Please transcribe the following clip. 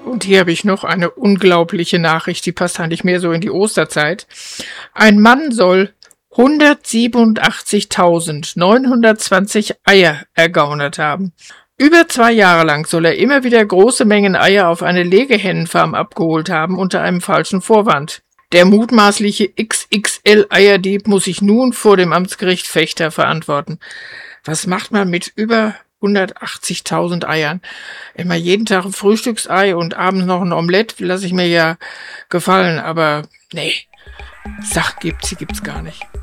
Und hier habe ich noch eine unglaubliche Nachricht, die passt eigentlich mehr so in die Osterzeit. Ein Mann soll 187.920 Eier ergaunert haben. Über 2 Jahre lang soll er immer wieder große Mengen Eier auf eine Legehennenfarm abgeholt haben unter einem falschen Vorwand. Der mutmaßliche XXL-Eierdieb muss sich nun vor dem Amtsgericht Vechta verantworten. Was macht man mit über 180.000 Eiern? Immer jeden Tag ein Frühstücksei und abends noch ein Omelett, lasse ich mir ja gefallen, aber nee, sie gibt's gar nicht.